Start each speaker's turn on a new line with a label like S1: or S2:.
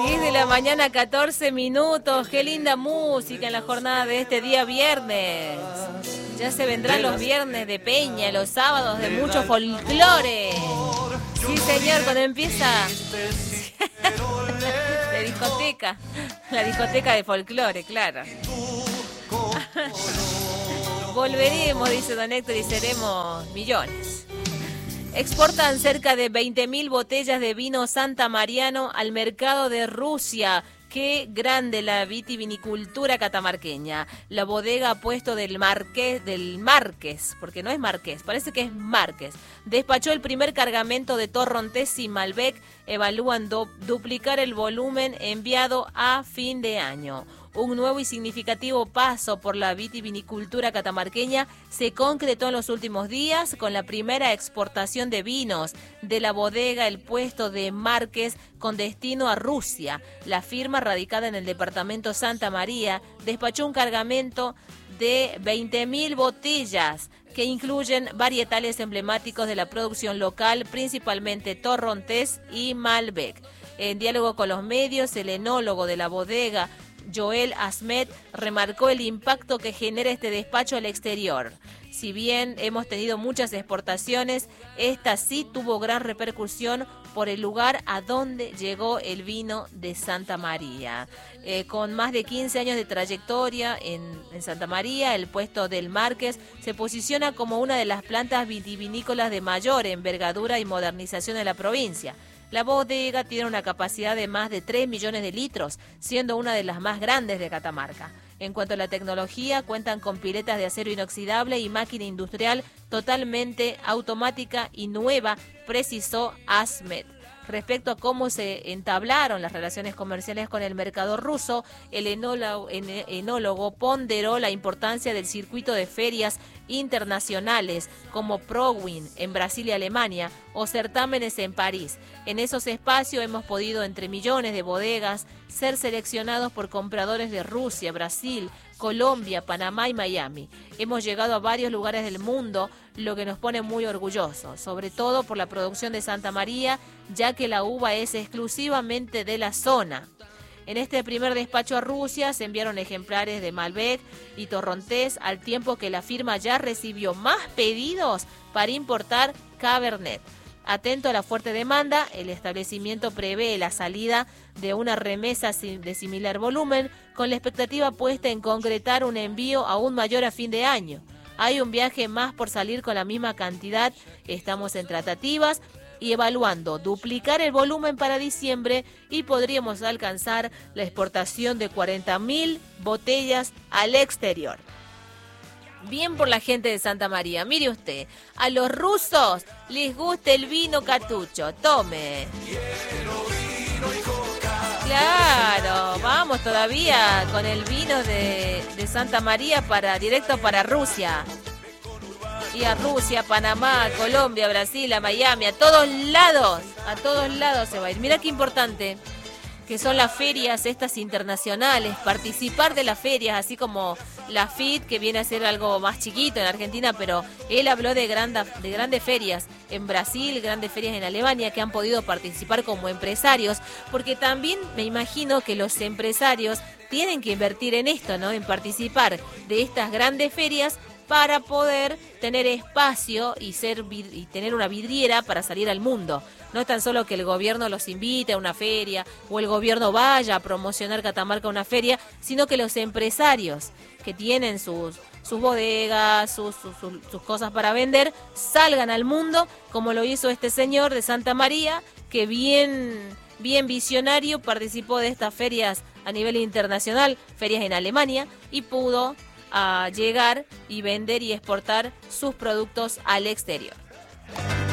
S1: 10 de la mañana, 14 minutos. Qué linda música en la jornada de este día viernes. Ya se vendrán los viernes de peña, los sábados de mucho folclore. Sí, señor, cuando empieza la discoteca de folclore, claro. Volveremos, dice don Héctor, y seremos millones. Exportan cerca de 20.000 botellas de vino Santamariano al mercado de Rusia. Qué grande la vitivinicultura catamarqueña. La bodega ha puesto del Márquez, porque no es Marqués, parece que es Márquez. Despachó el primer cargamento de Torrontés y Malbec. Evalúan duplicar el volumen enviado a fin de año. Un nuevo y significativo paso por la vitivinicultura catamarqueña se concretó en los últimos días con la primera exportación de vinos de la bodega El Puesto de Márquez con destino a Rusia. La firma, radicada en el departamento Santa María, despachó un cargamento de 20.000 botellas que incluyen varietales emblemáticos de la producción local, principalmente Torrontés y Malbec. En diálogo con los medios, el enólogo de la bodega, Joel Asmet, remarcó el impacto que genera este despacho al exterior. Si bien hemos tenido muchas exportaciones, esta sí tuvo gran repercusión por el lugar a donde llegó el vino de Santa María. Con más de 15 años de trayectoria en Santa María, el Puesto del Márquez se posiciona como una de las plantas vitivinícolas de mayor envergadura y modernización de la provincia. La bodega tiene una capacidad de más de 3 millones de litros, siendo una de las más grandes de Catamarca. En cuanto a la tecnología, cuentan con piletas de acero inoxidable y máquina industrial totalmente automática y nueva, precisó Asmet. Respecto a cómo se entablaron las relaciones comerciales con el mercado ruso, el enólogo ponderó la importancia del circuito de ferias internacionales como ProWin en Brasil y Alemania o certámenes en París. En esos espacios hemos podido, entre millones de bodegas, ser seleccionados por compradores de Rusia, Brasil, Colombia, Panamá y Miami. Hemos llegado a varios lugares del mundo, lo que nos pone muy orgullosos, sobre todo por la producción de Santa María, ya que la uva es exclusivamente de la zona. En este primer despacho a Rusia se enviaron ejemplares de Malbec y Torrontés, al tiempo que la firma ya recibió más pedidos para importar Cabernet. Atento a la fuerte demanda, el establecimiento prevé la salida de una remesa de similar volumen, con la expectativa puesta en concretar un envío aún mayor a fin de año. Hay un viaje más por salir con la misma cantidad, estamos en tratativas y evaluando duplicar el volumen para diciembre y podríamos alcanzar la exportación de 40.000 botellas al exterior. Bien por la gente de Santa María. Mire usted, a los rusos les gusta el vino catucho. Tome. Claro, vamos todavía con el vino de Santa María directo para Rusia. Y a Rusia, Panamá, Colombia, Brasil, a Miami, a todos lados se va a ir. Mira qué importante que son las ferias estas internacionales, participar de las ferias, así como la FIT, que viene a ser algo más chiquito en Argentina, pero él habló de grandes ferias en Brasil, grandes ferias en Alemania, que han podido participar como empresarios, porque también me imagino que los empresarios tienen que invertir en esto, ¿no? En participar de estas grandes ferias para poder tener espacio y tener una vidriera para salir al mundo. No es tan solo que el gobierno los invite a una feria o el gobierno vaya a promocionar Catamarca a una feria, sino que los empresarios que tienen sus bodegas, sus cosas para vender, salgan al mundo, como lo hizo este señor de Santa María, que bien visionario participó de estas ferias a nivel internacional, ferias en Alemania, y pudo llegar y vender y exportar sus productos al exterior.